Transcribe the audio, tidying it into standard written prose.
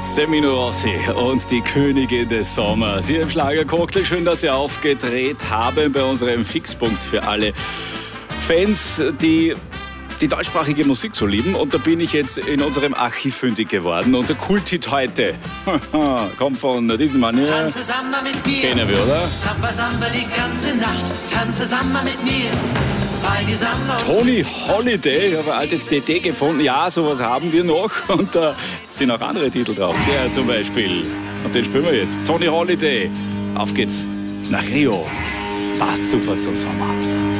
Semino Rossi und die Königin des Sommers. Hier im Schlagercocktail. Schön, dass Sie aufgedreht haben bei unserem Fixpunkt für alle Fans, die deutschsprachige Musik so lieben. Und da bin ich jetzt in unserem Archiv fündig geworden. Unser Kulthit heute kommt von diesem Mann hier. Tanze Samba mit mir. Kennen wir, oder? Samba, Samba die ganze Nacht. Tanze Samba mit mir. Weil die Samba Tony Holiday, ich habe eine alte CD gefunden. Ja, sowas haben wir noch. Und da sind auch andere Titel drauf. Der zum Beispiel. Und den spielen wir jetzt. Tony Holiday. Auf geht's nach Rio. Passt super zum Sommer.